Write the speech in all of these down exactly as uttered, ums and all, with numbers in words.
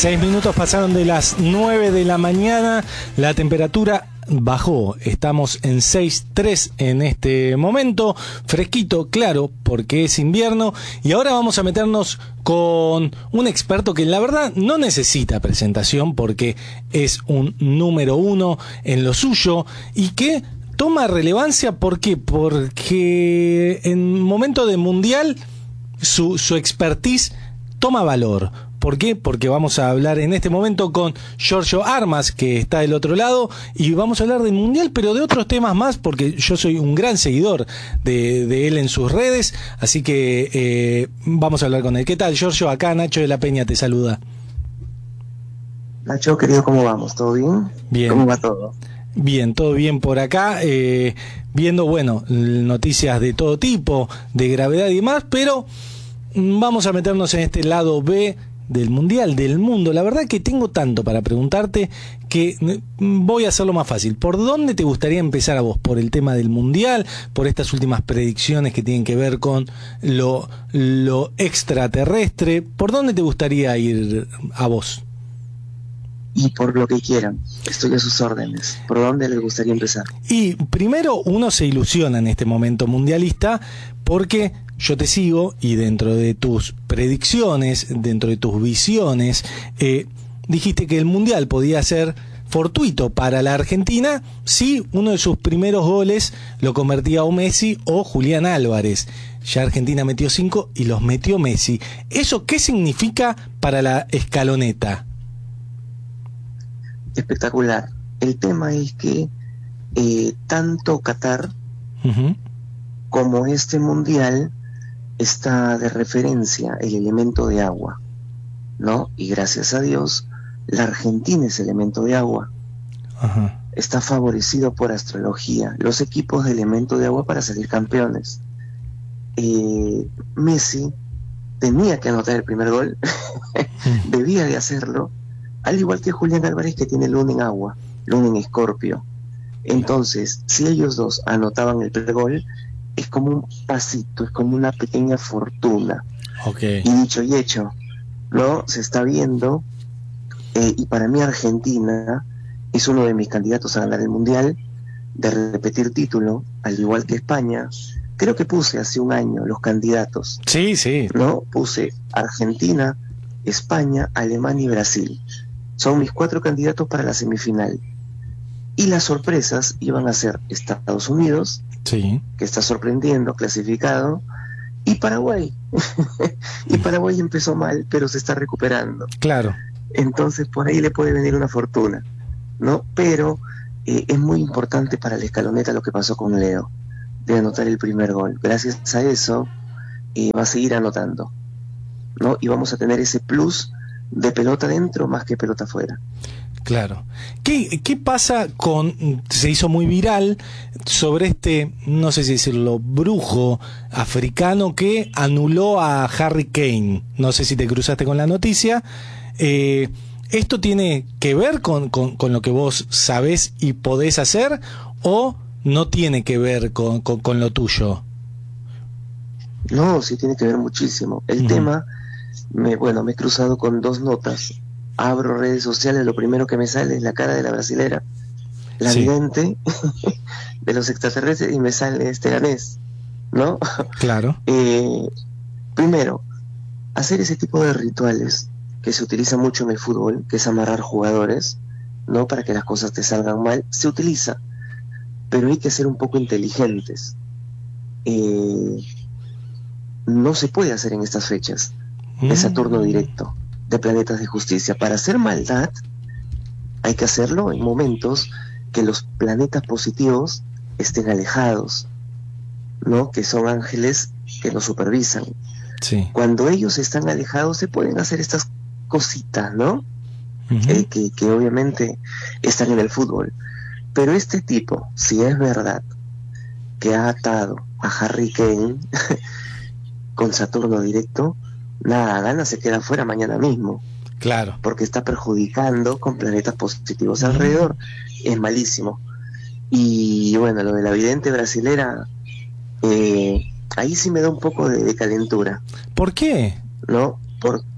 Seis minutos pasaron de las nueve de la mañana, la temperatura bajó, estamos en seis tres en este momento, fresquito, claro, porque es invierno, y ahora vamos a meternos con un experto que la verdad no necesita presentación porque es un número uno en lo suyo y que toma relevancia. ¿Por qué? Porque en momento de mundial su, su expertise toma valor. ¿Por qué? Porque vamos a hablar en este momento con Giorgio Armas, que está del otro lado, y vamos a hablar del Mundial, pero de otros temas más, porque yo soy un gran seguidor de, de él en sus redes, así que eh, vamos a hablar con él. ¿Qué tal, Giorgio? Acá Nacho de la Peña te saluda. Nacho, querido, ¿cómo vamos? ¿Todo bien? Bien. ¿Cómo va todo? Bien, todo bien por acá, eh, viendo, bueno, noticias de todo tipo, de gravedad y demás, pero vamos a meternos en este lado B del mundial, del mundo. La verdad que tengo tanto para preguntarte que voy a hacerlo más fácil. ¿Por dónde te gustaría empezar a vos? ¿Por el tema del mundial? ¿Por estas últimas predicciones que tienen que ver con lo, lo extraterrestre? ¿Por dónde te gustaría ir a vos? Y por lo que quieran, estoy a sus órdenes. ¿Por dónde les gustaría empezar? Y primero uno se ilusiona en este momento mundialista porque yo te sigo y dentro de tus predicciones, dentro de tus visiones, eh, dijiste que el mundial podía ser fortuito para la Argentina si uno de sus primeros goles lo convertía o Messi o Julián Álvarez. Ya Argentina metió cinco y los metió Messi. ¿Eso qué significa para la escaloneta? Espectacular. El tema es que eh, tanto Qatar uh-huh. como este mundial está de referencia el elemento de agua, ¿no? Y gracias a Dios, la Argentina es elemento de agua. Uh-huh. Está favorecido por astrología, los equipos de elemento de agua para salir campeones. Eh, Messi tenía que anotar el primer gol, uh-huh. debía de hacerlo, al igual que Julián Álvarez, que tiene luna en agua, luna en Escorpio. Entonces, si ellos dos anotaban el primer gol, es como un pasito, es como una pequeña fortuna. Okay. Y dicho y hecho, ¿no? Se está viendo, eh, y para mí Argentina es uno de mis candidatos a ganar el Mundial, de repetir título, al igual que España. Creo que puse hace un año los candidatos. Sí, sí. ¿No? Puse Argentina, España, Alemania y Brasil. Son mis cuatro candidatos para la semifinal. Y las sorpresas iban a ser Estados Unidos, sí, que está sorprendiendo, clasificado, y Paraguay. Y Paraguay empezó mal, pero se está recuperando. Claro. Entonces por ahí le puede venir una fortuna, ¿no? Pero eh, es muy importante para la escaloneta lo que pasó con Leo, de anotar el primer gol. Gracias a eso eh, va a seguir anotando, ¿no? Y vamos a tener ese plus de pelota dentro más que pelota afuera. Claro. ¿Qué, qué pasa con, se hizo muy viral sobre este, no sé si decirlo, brujo africano que anuló a Harry Kane? No sé si te cruzaste con la noticia. Eh, ¿Esto tiene que ver con, con, con lo que vos sabés y podés hacer o no tiene que ver con, con, con lo tuyo? No, sí tiene que ver muchísimo. El uh-huh. tema, me, bueno, me he cruzado con dos notas. Abro redes sociales, lo primero que me sale es la cara de la brasilera, la sí. vidente de los extraterrestres, y me sale este ganés, ¿no? Claro. Eh, primero, hacer ese tipo de rituales que se utiliza mucho en el fútbol, que es amarrar jugadores, ¿no? Para que las cosas te salgan mal, se utiliza, pero hay que ser un poco inteligentes. Eh, no se puede hacer en estas fechas de Saturno directo, de planetas de justicia. Para hacer maldad hay que hacerlo en momentos que los planetas positivos estén alejados, ¿no? Que son ángeles que nos supervisan. Sí. Cuando ellos están alejados se pueden hacer estas cositas, ¿no? Uh-huh. eh, que, que obviamente están en el fútbol. Pero este tipo, si es verdad que ha atado a Harry Kane con Saturno directo, nada, gana, se queda fuera mañana mismo. Claro. Porque está perjudicando con planetas positivos alrededor. Es malísimo. Y bueno, lo de la vidente brasilera, eh, ahí sí me da un poco de, de calentura. ¿Por qué? ¿No? Por,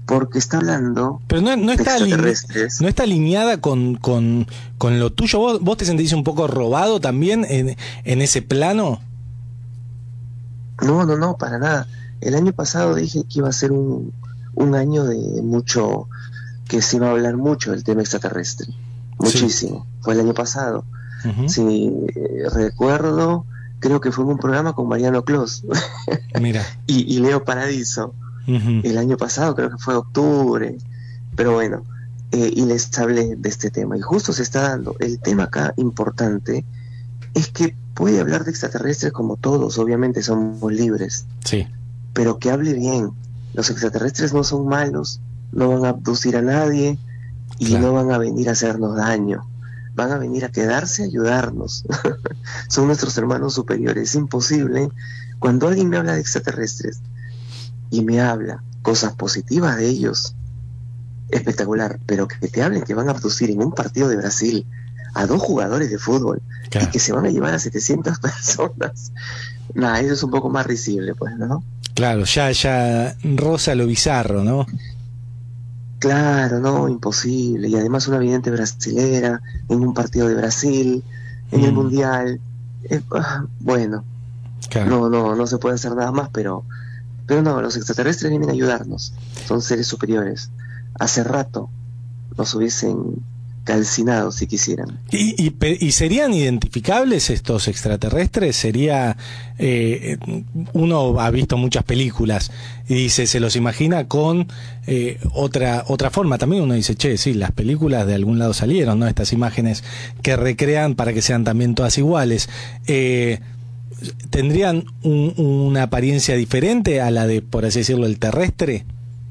porque está hablando pero no, no de está extraterrestres. no está alineada con, con, con lo tuyo. ¿Vos, vos te sentís un poco robado también en, en ese plano? No, no, no, para nada. El año pasado dije que iba a ser un, un año de mucho, que se iba a hablar mucho del tema extraterrestre. Muchísimo. Sí. Fue el año pasado. Uh-huh. Si eh, recuerdo, creo que fue un programa con Mariano Clos. Mira. y, y Leo Paradiso. Uh-huh. El año pasado, creo que fue octubre. Pero bueno, eh, y les hablé de este tema. Y justo se está dando. El tema acá importante es que puede hablar de extraterrestres como todos, obviamente somos libres. Sí. Pero que hable bien. Los extraterrestres no son malos, no van a abducir a nadie y claro. no van a venir a hacernos daño. Van a venir a quedarse a ayudarnos. Son nuestros hermanos superiores. Es imposible. Cuando alguien me habla de extraterrestres y me habla cosas positivas de ellos, espectacular, pero que te hablen que van a abducir en un partido de Brasil a dos jugadores de fútbol, claro. y que se van a llevar a setecientas personas. Nada, eso es un poco más risible, pues, ¿no? Claro, ya, ya roza lo bizarro, ¿no? Claro, no, imposible. Y además una vidente brasilera en un partido de Brasil, en mm. el Mundial. Eh, bueno, claro. no, no, no se puede hacer nada más, pero, pero no, los extraterrestres vienen a ayudarnos. Son seres superiores. Hace rato nos hubiesen calcinado si quisieran. ¿Y, y, y serían identificables estos extraterrestres? Sería eh, uno ha visto muchas películas y dice, se los imagina con eh, otra otra forma. También uno dice, che, sí, las películas de algún lado salieron, ¿no? Estas imágenes que recrean para que sean también todas iguales. Eh, ¿Tendrían un, una apariencia diferente a la de, por así decirlo, el terrestre?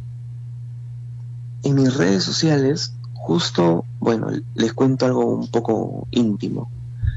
En mis redes sociales, justo, bueno, les cuento algo un poco íntimo.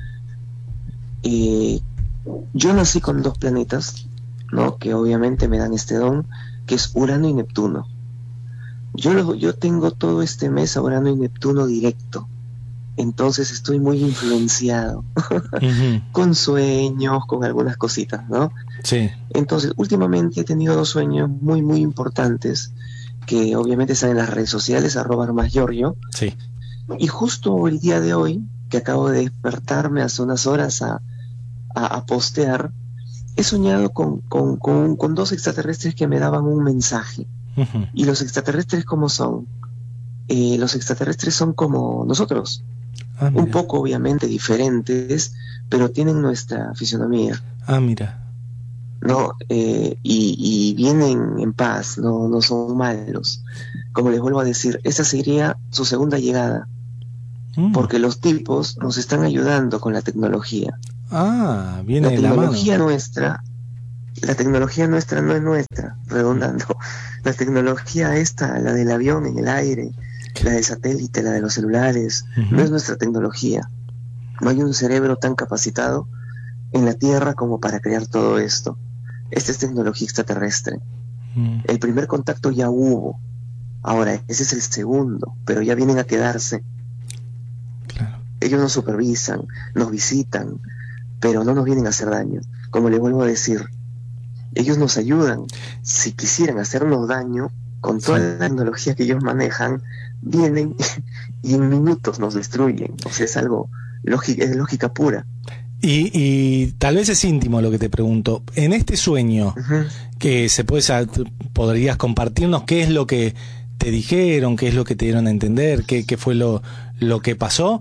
Eh, yo nací con dos planetas, ¿no? Que obviamente me dan este don, que es Urano y Neptuno. Yo, lo, yo tengo todo este mes a Urano y Neptuno directo, entonces estoy muy influenciado uh-huh. con sueños, con algunas cositas, ¿no? Sí. Entonces, últimamente he tenido dos sueños muy, muy importantes, que obviamente están en las redes sociales, arroba Armas Giorgio. Sí. Y justo el día de hoy, que acabo de despertarme hace unas horas a, a, a postear, he soñado con, con, con, con dos extraterrestres que me daban un mensaje. Uh-huh. Y los extraterrestres, ¿cómo son? Eh, los extraterrestres son como nosotros. Ah, un poco, obviamente, diferentes, pero tienen nuestra fisionomía. Ah, mira. No, eh, y, y vienen en paz, no, no son malos. Como les vuelvo a decir, esa sería su segunda llegada, mm. porque los tipos nos están ayudando con la tecnología. Ah, viene la de la mano. tecnología nuestra, la tecnología nuestra no es nuestra, redundando. La tecnología esta, la del avión en el aire, la del satélite, la de los celulares, uh-huh. no es nuestra tecnología. No hay un cerebro tan capacitado en la Tierra como para crear todo esto. Esta es tecnología extraterrestre. Mm. El primer contacto ya hubo. Ahora, ese es el segundo, pero ya vienen a quedarse. Claro. Ellos nos supervisan, nos visitan, pero no nos vienen a hacer daño. Como les vuelvo a decir, ellos nos ayudan. Si quisieran hacernos daño, con toda sí. la tecnología que ellos manejan, vienen y en minutos nos destruyen. O sea, es algo lógica, es lógica pura. Y, y tal vez es íntimo lo que te pregunto. En este sueño, uh-huh. que se puede, podrías compartirnos qué es lo que te dijeron, qué es lo que te dieron a entender, qué, qué fue lo, lo que pasó.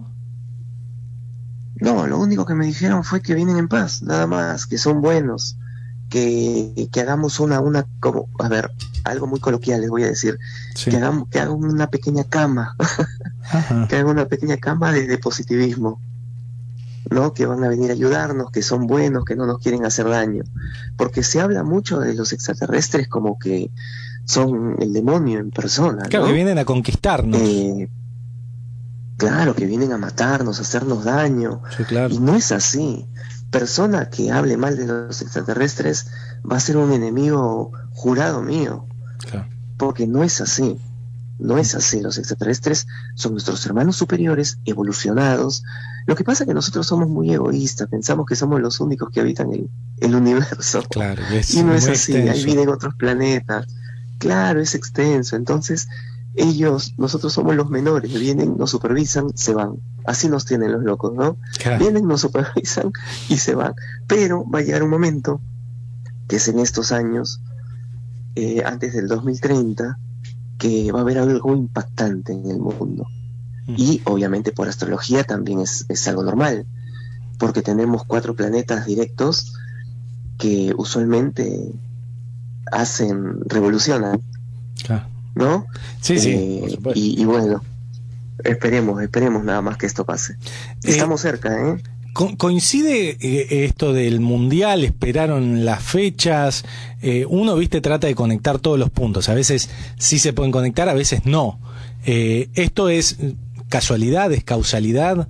No, lo único que me dijeron fue que vienen en paz, nada más, que son buenos, que, que hagamos una, una, como, a ver, algo muy coloquial les voy a decir, sí. que hagamos, que hagan una pequeña cama, que hagan una pequeña cama de, de positivismo. ¿No? Que van a venir a ayudarnos, que son buenos, que no nos quieren hacer daño, porque se habla mucho de los extraterrestres como que son el demonio en persona, ¿no? Claro, que vienen a conquistarnos. Eh, claro, que vienen a matarnos, a hacernos daño, sí, claro. Y no es así. Persona que hable mal de los extraterrestres va a ser un enemigo jurado mío, claro. Porque no es así. No es así, los extraterrestres son nuestros hermanos superiores, evolucionados. Lo que pasa es que nosotros somos muy egoístas, pensamos que somos los únicos que habitan el, el universo. Claro, es y no es así, extenso. Hay vida en otros planetas. Claro, es extenso. Entonces, ellos, nosotros somos los menores, vienen, nos supervisan, se van. Así nos tienen los locos, ¿no? Claro. Vienen, nos supervisan y se van. Pero va a llegar un momento, que es en estos años, eh, antes del dos mil treinta, que va a haber algo impactante en el mundo. Mm. Y obviamente por astrología también es, es algo normal, porque tenemos cuatro planetas directos que usualmente hacen, revolucionan, claro. ¿no? Sí, eh, sí. Y, y bueno, esperemos, esperemos nada más que esto pase. Estamos eh, cerca, ¿eh? Co- ¿Coincide eh, esto del mundial? ¿Esperaron las fechas? Eh, uno, viste, trata de conectar todos los puntos. A veces sí se pueden conectar, a veces no. Eh, ¿Esto es casualidad, es causalidad?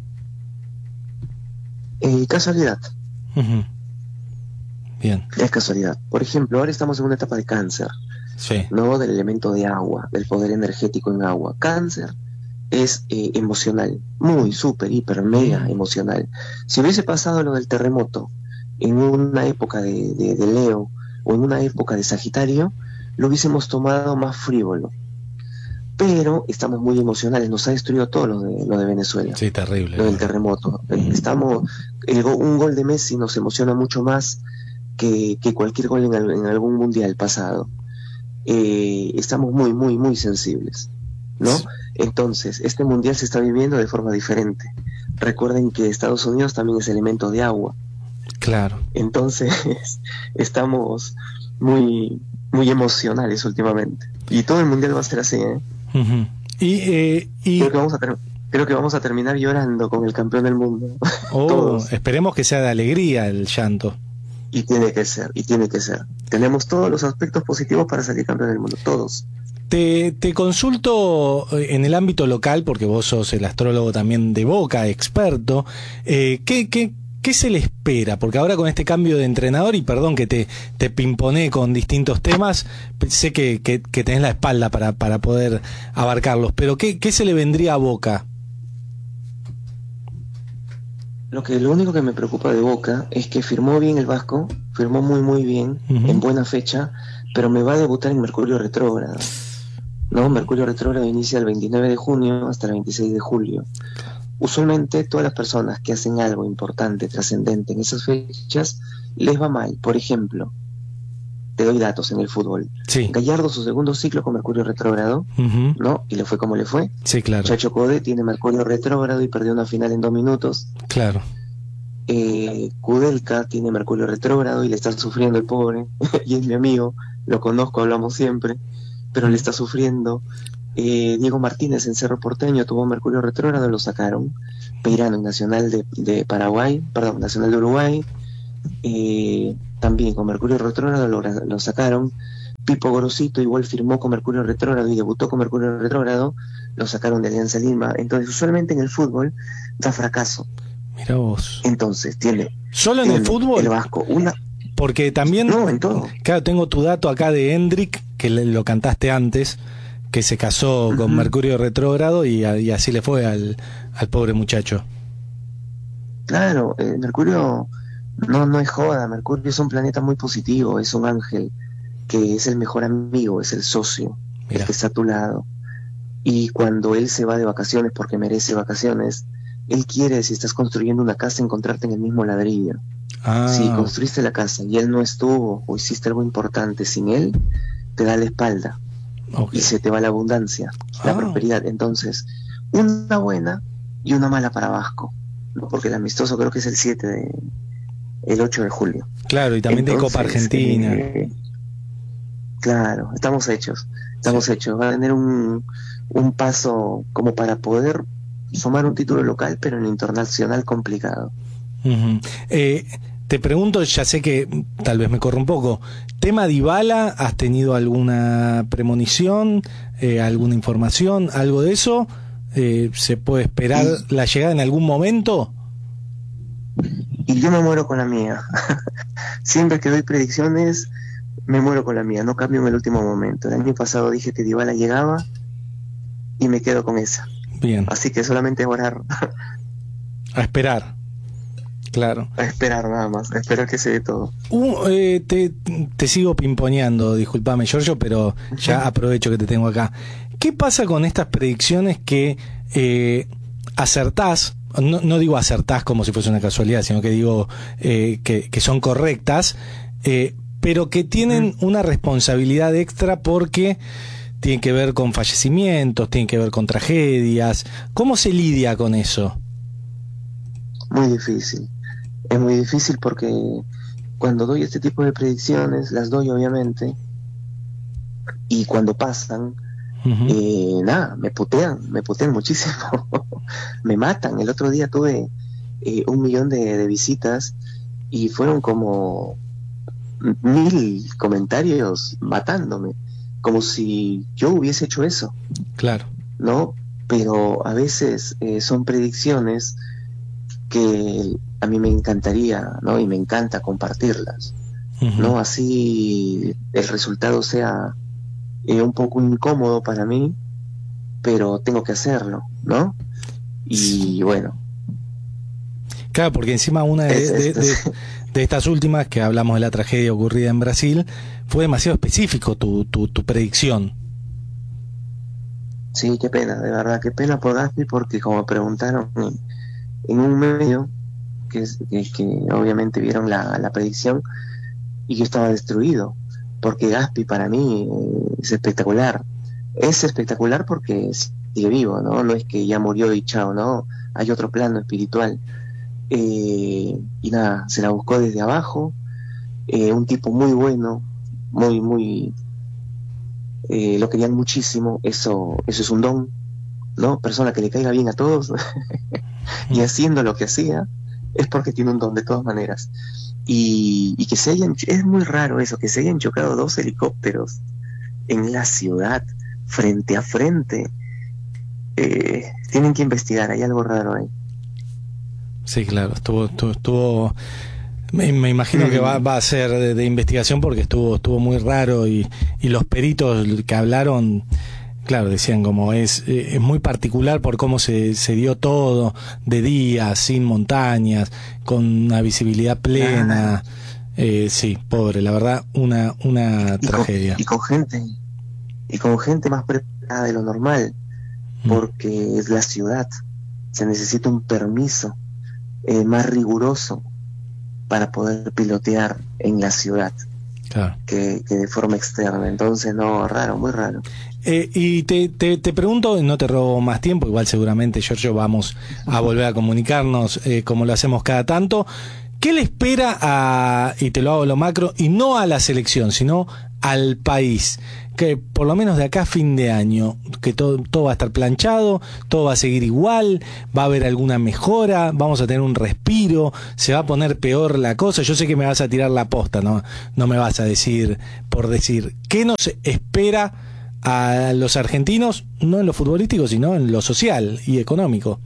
Eh, casualidad. Uh-huh. Bien. Es casualidad. Por ejemplo, ahora estamos en una etapa de cáncer, sí. ¿no? Del elemento de agua, del poder energético en agua. Cáncer es eh, emocional, muy, súper, hiper, mega mm. emocional. Si hubiese pasado lo del terremoto en una época de, de, de Leo o en una época de Sagitario, lo hubiésemos tomado más frívolo. Pero estamos muy emocionales, nos ha destruido todo lo de, lo de Venezuela. Sí, terrible. Lo del terremoto. Estamos, el, un gol de Messi nos emociona mucho más que, que cualquier gol en, en algún mundial pasado. Eh, estamos muy, muy, muy sensibles, ¿no? Sí. Entonces, este mundial se está viviendo de forma diferente. Recuerden que Estados Unidos también es elemento de agua. Claro. Entonces, estamos muy, muy emocionales últimamente. Y todo el mundial va a ser así, ¿eh? Uh-huh. Y, eh, y... Creo que vamos a ter- creo que vamos a terminar llorando con el campeón del mundo. Oh, esperemos que sea de alegría el llanto. Y tiene que ser, y tiene que ser. Tenemos todos los aspectos positivos para salir campeón del mundo, todos. Te, te consulto en el ámbito local, porque vos sos el astrólogo también de Boca, experto. Eh, ¿qué, qué, ¿Qué se le espera? Porque ahora con este cambio de entrenador, y perdón que te, te pimponé con distintos temas, sé que, que, que tenés la espalda para, para poder abarcarlos, pero ¿qué, qué se le vendría a Boca? Lo que lo único que me preocupa de Boca es que firmó bien el Vasco, firmó muy muy bien, uh-huh. en buena fecha, pero me va a debutar en Mercurio retrógrado. No, Mercurio retrógrado inicia el veintinueve de junio hasta el veintiséis de julio. Usualmente todas las personas que hacen algo importante, trascendente en esas fechas, les va mal. Por ejemplo, te doy datos en el fútbol. Sí. Gallardo, su segundo ciclo con Mercurio retrógrado, uh-huh. ¿no? Y le fue como le fue. Sí, claro. Chacho Codé tiene Mercurio retrógrado y perdió una final en dos minutos. Claro. Eh, Kudelka tiene Mercurio retrógrado y le está sufriendo el pobre. Y es mi amigo, lo conozco, hablamos siempre, pero le está sufriendo. Eh, Diego Martínez en Cerro Porteño tuvo Mercurio retrógrado, lo sacaron. Peirano en Nacional de, de Paraguay, perdón, Nacional de Uruguay, eh, también con Mercurio retrógrado lo, lo sacaron. Pipo Gorosito igual firmó con Mercurio retrógrado y debutó con Mercurio retrógrado, lo sacaron de Alianza Lima. Entonces usualmente en el fútbol da fracaso. Mira vos. Entonces tiene solo en tiene el fútbol el Vasco una, porque también no en todo. Claro, tengo tu dato acá de Hendrik, que le, lo cantaste antes, que se casó uh-huh. con Mercurio retrógrado y, y así le fue al, al pobre muchacho. Claro, eh, Mercurio no, no es joda, Mercurio es un planeta muy positivo, es un ángel que es el mejor amigo, es el socio, Mira. el que está a tu lado. Y cuando él se va de vacaciones porque merece vacaciones, él quiere, si estás construyendo una casa, encontrarte en el mismo ladrillo. Ah. Si construiste la casa y él no estuvo o hiciste algo importante sin él, te da la espalda. Okay. Y se te va la abundancia, la ah. prosperidad. Entonces, una buena y una mala para Vasco, ¿no? Porque el amistoso creo que es el siete de, el ocho de julio. Claro, y también Entonces, de Copa Argentina. Eh, claro, estamos hechos, estamos sí. hechos. Va a tener un, un paso como para poder sumar un título local, pero en internacional complicado. Uh-huh. Eh, te pregunto, ya sé que tal vez me corro un poco, tema Dybala, ¿has tenido alguna premonición, eh, alguna información, algo de eso? Eh, ¿Se puede esperar y, la llegada en algún momento? Y yo me muero con la mía. Siempre que doy predicciones, me muero con la mía, no cambio en el último momento. El año pasado dije que Dybala llegaba y me quedo con esa. Bien. Así que solamente orar. A esperar. Claro. A esperar nada más, a esperar que se dé todo. Uh, eh, te, te sigo pimponeando, discúlpame, Giorgio, pero ya aprovecho que te tengo acá. ¿Qué pasa con estas predicciones que eh, acertás? No, no digo acertás como si fuese una casualidad, sino que digo eh, que, que son correctas, eh, pero que tienen una responsabilidad extra porque tienen que ver con fallecimientos, tienen que ver con tragedias. ¿Cómo se lidia con eso? Muy difícil. Es muy difícil porque cuando doy este tipo de predicciones, las doy obviamente, y cuando pasan, uh-huh. eh, nada, me putean, me putean muchísimo, me matan. El otro día tuve eh, un millón de, de visitas y fueron como mil comentarios matándome, como si yo hubiese hecho eso. Claro. ¿No? Pero a veces eh, son predicciones que a mí me encantaría, ¿no? Y me encanta compartirlas, uh-huh. ¿no? Así el resultado sea eh, un poco incómodo para mí, pero tengo que hacerlo, ¿no? Y bueno. Claro, porque encima una de, es, de, es, de, de estas últimas, que hablamos de la tragedia ocurrida en Brasil, fue demasiado específico tu, tu, tu predicción. Sí, qué pena, de verdad, qué pena por Gaspi, porque como preguntaron en un medio que, que, que obviamente vieron la, la predicción, y yo estaba destruido, porque Gaspi para mí es espectacular, es espectacular porque sigue vivo, ¿no? No es que ya murió y chao, ¿no? Hay otro plano espiritual, eh, y nada, se la buscó desde abajo, eh, un tipo muy bueno, muy, muy, eh, lo querían muchísimo, eso, eso es un don, ¿no? Persona que le caiga bien a todos y haciendo lo que hacía es porque tiene un don de todas maneras, y, y que se hayan, es muy raro eso, que se hayan chocado dos helicópteros en la ciudad frente a frente. Eh, tienen que investigar, hay algo raro ahí. Sí, claro, estuvo, estuvo, estuvo me, me imagino mm. que va, va a ser de, de investigación, porque estuvo, estuvo muy raro, y, y los peritos que hablaron, claro, decían como es, es muy particular por cómo se, se dio todo, de día, sin montañas, con una visibilidad plena. Ah. Eh, sí, pobre, la verdad, una, una y tragedia. Con, y con gente, y con gente más preparada de lo normal, mm. porque es la ciudad, se necesita un permiso eh, más riguroso para poder pilotear en la ciudad. Claro. Que, que de forma externa. Entonces, no, raro, muy raro. Eh, y te, te, te pregunto, no te robo más tiempo, igual seguramente, Giorgio, vamos a volver a comunicarnos eh, como lo hacemos cada tanto. ¿Qué le espera a, y te lo hago lo macro, y no a la selección, sino al país? Que por lo menos de acá a fin de año, que todo, todo va a estar planchado, todo va a seguir igual, va a haber alguna mejora, vamos a tener un respiro, se va a poner peor la cosa. Yo sé que me vas a tirar la posta, no, no me vas a decir por decir. ¿Qué nos espera a los argentinos, no en lo futbolístico, sino en lo social y económico?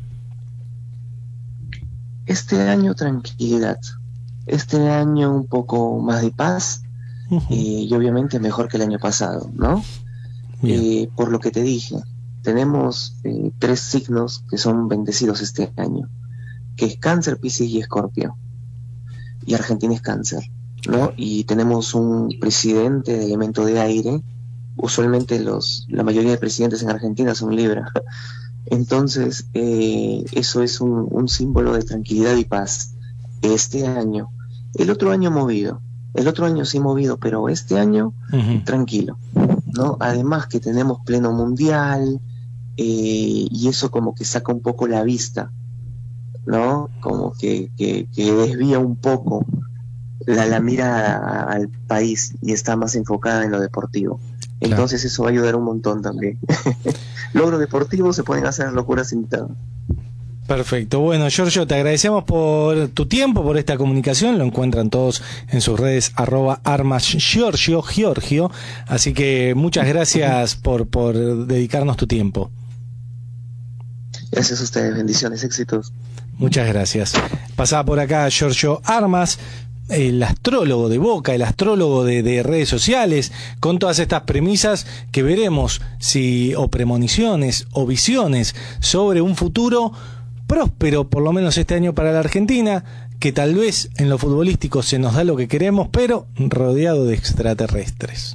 Este año tranquilidad, este año un poco más de paz. Uh-huh. eh, y obviamente mejor que el año pasado, ¿no? Eh, por lo que te dije, tenemos eh, tres signos que son bendecidos este año, que es Cáncer, Piscis y Escorpio, y Argentina es Cáncer, ¿no? Y tenemos un presidente de elemento de aire. Usualmente los la mayoría de presidentes en Argentina son Libra. Entonces eh, eso es un, un símbolo de tranquilidad y paz este año. El otro año movido, el otro año sí movido, pero este año uh-huh. tranquilo, ¿no? Además que tenemos pleno mundial, eh, y eso como que saca un poco la vista, ¿no? Como que, que, que desvía un poco la, la mirada al país y está más enfocada en lo deportivo. Entonces claro. Eso va a ayudar un montón también. Logro deportivo, se pueden hacer locuras invitadas. Perfecto. Bueno, Giorgio, te agradecemos por tu tiempo, por esta comunicación. Lo encuentran todos en sus redes, arroba armas Giorgio, Giorgio. Así que muchas gracias por, por dedicarnos tu tiempo. Gracias a ustedes, bendiciones, éxitos. Muchas gracias. Pasaba por acá Giorgio Armas, el astrólogo de Boca, el astrólogo de, de redes sociales, con todas estas premisas que veremos si, o premoniciones, o visiones sobre un futuro próspero, por lo menos este año para la Argentina, que tal vez en lo futbolístico se nos da lo que queremos, pero rodeado de extraterrestres.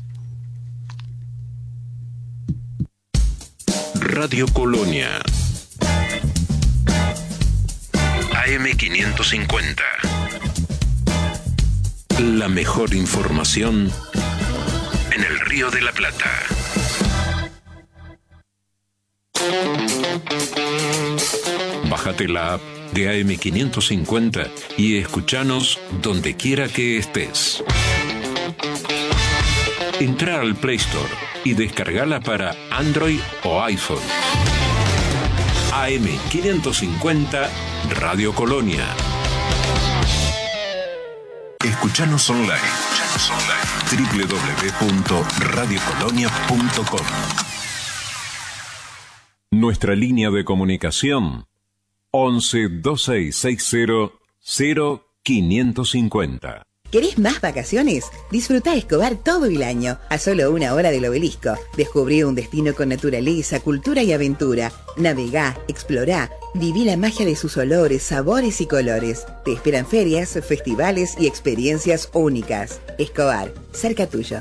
Radio Colonia A M quinientos cincuenta. La mejor información en el Río de la Plata. Bájate la app de A M quinientos cincuenta y escuchanos donde quiera que estés. Entra al Play Store y descargala para Android o iPhone. A M quinientos cincuenta Radio Colonia. Escuchanos online. Escuchanos online. doble u doble u doble u punto radio colonia punto com. Nuestra línea de comunicación once, veintiséis sesenta, cero quinientos cincuenta. ¿Querés más vacaciones? Disfruta Escobar todo el año, a solo una hora del Obelisco. Descubrí un destino con naturaleza, cultura y aventura. Navegá, explorá, viví la magia de sus olores, sabores y colores. Te esperan ferias, festivales y experiencias únicas. Escobar, cerca tuyo.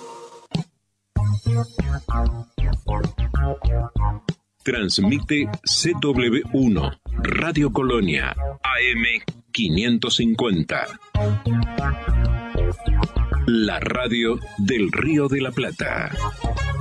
Transmite C W uno, Radio Colonia, A M quinientos cincuenta. La radio del Río de la Plata.